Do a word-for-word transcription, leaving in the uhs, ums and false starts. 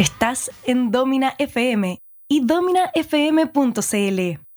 Estás en Domina F M y domina f m punto c l.